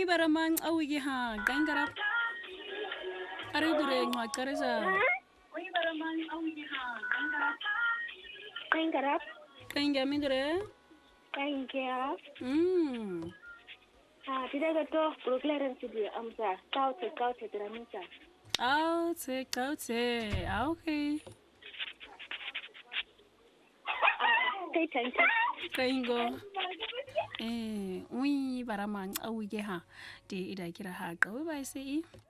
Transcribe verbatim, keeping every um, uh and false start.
baramang awigi ha gangara are dure ngwa kareza oi baramang awigi ha gangara gangara kanga mi dure gangara mm ah tidak ada program sih amsa kau te kau te dramisa ah te kau te okay kai tanki kaingo eh ui baramang awigi ha de ida kira ha kawai bai sai